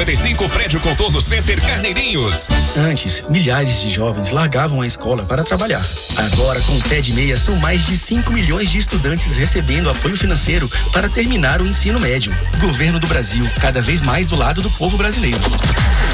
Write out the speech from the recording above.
55, Prédio Contorno Center Carneirinhos. Antes, milhares de jovens largavam a escola para trabalhar. Agora, com o Pé de Meia, são mais de 5 milhões de estudantes recebendo apoio financeiro para terminar o ensino médio. Governo do Brasil, cada vez mais do lado do povo brasileiro.